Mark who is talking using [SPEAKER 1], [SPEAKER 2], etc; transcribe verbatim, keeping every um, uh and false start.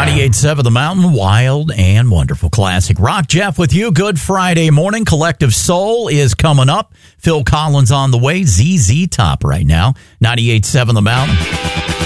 [SPEAKER 1] ninety-eight point seven The Mountain, wild and wonderful classic rock. Jeff with you. Good Friday morning. Collective Soul is coming up. Phil Collins on the way. Z Z Top right now. ninety-eight point seven The Mountain.